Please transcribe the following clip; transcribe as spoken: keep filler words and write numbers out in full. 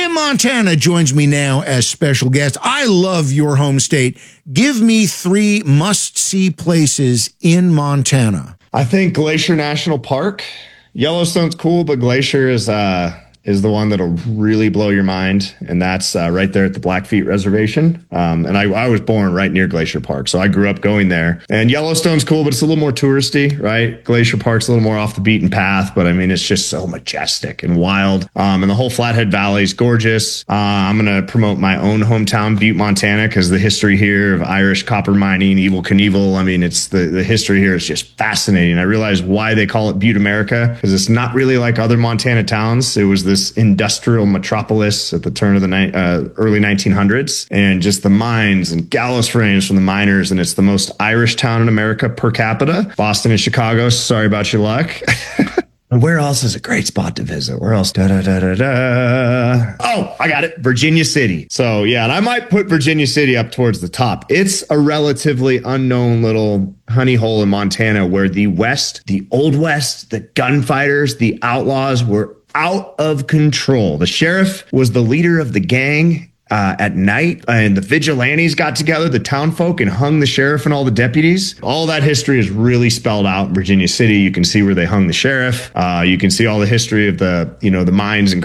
Tim Montana joins me now as special guest. I love your home state. Give me three must-see places in Montana. I think Glacier National Park. Yellowstone's cool, but Glacier is uh, is the one that'll really blow your mind, and that's uh, right there at the Blackfeet Reservation. Um, and I, I was born right near Glacier Park, so I grew up going there. And Yellowstone's cool, but it's a little more touristy, right? Glacier Park's a little more off the beaten path, but I mean, it's just so majestic and wild. Um, and the whole Flathead Valley is gorgeous. Uh, I'm going to promote my own hometown, Butte, Montana, because the history here of Irish copper mining, Evel Knievel, I mean, it's the, the history here is just fascinating. I realized why they call it Butte, America, because it's not really like other Montana towns. It was this industrial metropolis at the turn of the ni- uh, early nineteen hundreds, and just the mines and gallows frames from the miners. And it's the most Irish town in America per capita. Boston and Chicago, sorry about your luck. And where else is a great spot to visit? Where else? Da, da, da, da, da. Oh, I got it. Virginia City. So yeah, and I might put Virginia City up towards the top. It's a relatively unknown little honey hole in Montana where the West, the Old West, the gunfighters, the outlaws were out of control. The sheriff was the leader of the gang uh, at night, and the vigilantes got together, the town folk, and hung the sheriff and all the deputies. All that history is really spelled out in Virginia City. You can see where they hung the sheriff. Uh, you can see all the history of the, you know, the mines and